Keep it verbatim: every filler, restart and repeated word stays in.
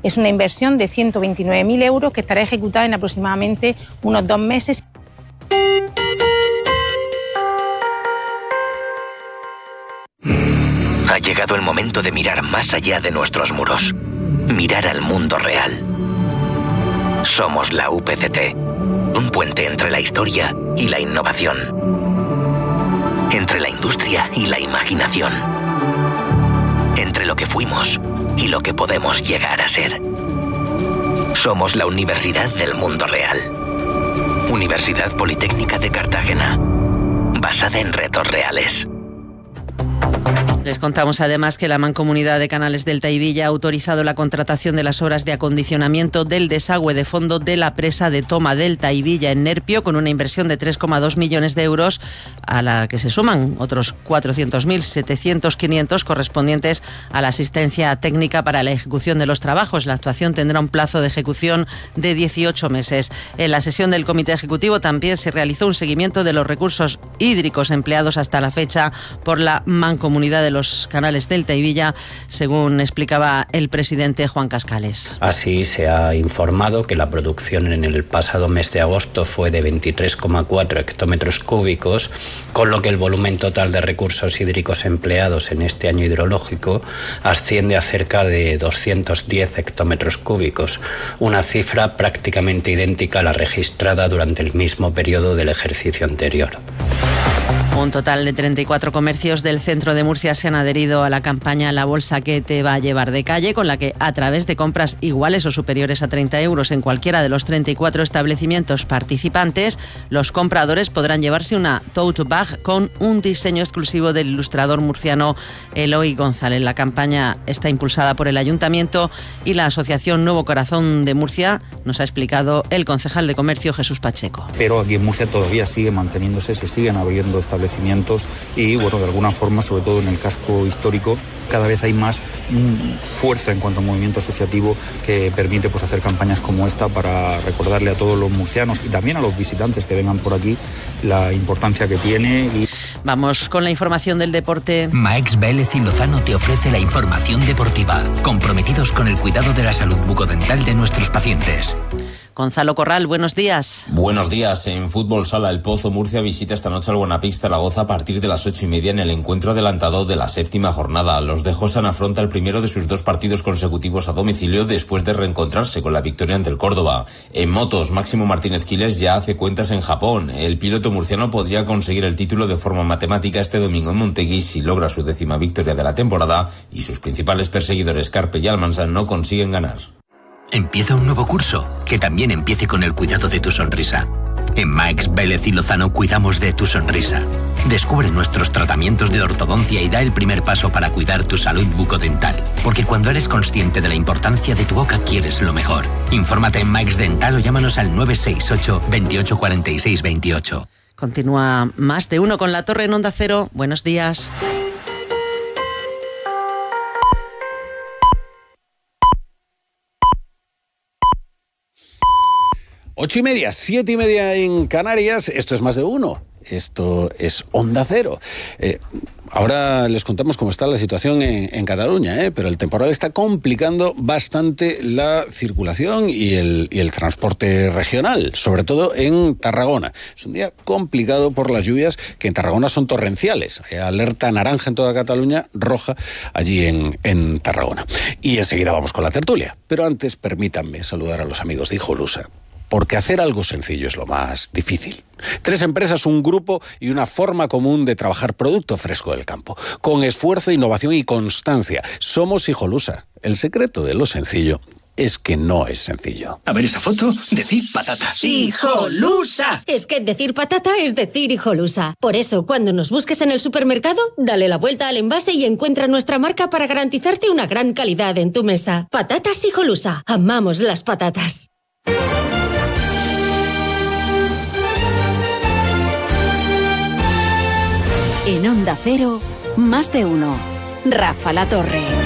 Es una inversión de ciento veintinueve mil euros que estará ejecutada en aproximadamente unos dos meses. Ha llegado el momento de mirar más allá de nuestros muros. Mirar al mundo real. Somos la U P C T, un puente entre la historia y la innovación. Entre la industria y la imaginación. Entre lo que fuimos y lo que podemos llegar a ser. Somos la Universidad del Mundo Real. Universidad Politécnica de Cartagena. Basada en retos reales. Les contamos además que la Mancomunidad de Canales Delta y Villa ha autorizado la contratación de las obras de acondicionamiento del desagüe de fondo de la presa de Toma Delta y Villa en Nerpio, con una inversión de tres coma dos millones de euros, a la que se suman otros cuatrocientos mil, setecientos, quinientos correspondientes a la asistencia técnica para la ejecución de los trabajos. La actuación tendrá un plazo de ejecución de dieciocho meses. En la sesión del Comité Ejecutivo también se realizó un seguimiento de los recursos hídricos empleados hasta la fecha por la Mancomunidad de los Canales Delta y Villa, según explicaba el presidente Juan Cascales. Así se ha informado que la producción en el pasado mes de agosto fue de veintitrés coma cuatro hectómetros cúbicos, con lo que el volumen total de recursos hídricos empleados en este año hidrológico asciende a cerca de doscientos diez hectómetros cúbicos, una cifra prácticamente idéntica a la registrada durante el mismo periodo del ejercicio anterior. Un total de treinta y cuatro comercios del centro de Murcia se han adherido a la campaña La Bolsa que te va a llevar de calle, con la que a través de compras iguales o superiores a treinta euros en cualquiera de los treinta y cuatro establecimientos participantes, los compradores podrán llevarse una tote bag con un diseño exclusivo del ilustrador murciano Eloy González. La campaña está impulsada por el Ayuntamiento y la Asociación Nuevo Corazón de Murcia, nos ha explicado el concejal de Comercio Jesús Pacheco. Pero aquí en Murcia todavía sigue manteniéndose, se siguen abriendo establecimientos y, bueno, de alguna forma, sobre todo en el casco histórico, cada vez hay más mm, fuerza en cuanto a movimiento asociativo que permite pues hacer campañas como esta para recordarle a todos los murcianos y también a los visitantes que vengan por aquí la importancia que tiene. Y... Vamos con la información del deporte. Max Vélez y Lozano te ofrece la información deportiva, comprometidos con el cuidado de la salud bucodental de nuestros pacientes. Gonzalo Corral, buenos días. Buenos días. En Fútbol Sala El Pozo, Murcia visita esta noche al Buenapix Zaragoza a partir de las ocho y media en el encuentro adelantado de la séptima jornada. Los de Josan afronta el primero de sus dos partidos consecutivos a domicilio después de reencontrarse con la victoria ante el Córdoba. En motos, Máximo Martínez Quiles ya hace cuentas en Japón. El piloto murciano podría conseguir el título de forma matemática este domingo en Montegui si logra su décima victoria de la temporada y sus principales perseguidores Carpe y Almansa no consiguen ganar. Empieza un nuevo curso, que también empiece con el cuidado de tu sonrisa. En Max Vélez y Lozano cuidamos de tu sonrisa. Descubre nuestros tratamientos de ortodoncia y da el primer paso para cuidar tu salud bucodental. Porque cuando eres consciente de la importancia de tu boca, quieres lo mejor. Infórmate en Max Dental o llámanos al nueve seis ocho, veintiocho cuarenta y seis veintiocho. Continúa Más de Uno con La Torre en Onda Cero. Buenos días. Ocho y media, siete y media en Canarias. Esto es Más de Uno. Esto es Onda Cero. Eh, ahora les contamos cómo está la situación en, en Cataluña, ¿eh? Pero el temporal está complicando bastante la circulación y el, y el transporte regional, sobre todo en Tarragona. Es un día complicado por las lluvias que en Tarragona son torrenciales. Hay alerta naranja en toda Cataluña, roja allí en, en Tarragona. Y enseguida vamos con la tertulia. Pero antes permítanme saludar a los amigos de Hijolusa. Porque hacer algo sencillo es lo más difícil. Tres empresas, un grupo y una forma común de trabajar producto fresco del campo. Con esfuerzo, innovación y constancia. Somos Hijolusa. El secreto de lo sencillo es que no es sencillo. A ver esa foto, decir patata. ¡Hijolusa! Es que decir patata es decir Hijolusa. Por eso, cuando nos busques en el supermercado, dale la vuelta al envase y encuentra nuestra marca para garantizarte una gran calidad en tu mesa. Patatas Hijolusa. Amamos las patatas. En Onda Cero, Más de Uno. Rafa La Torre.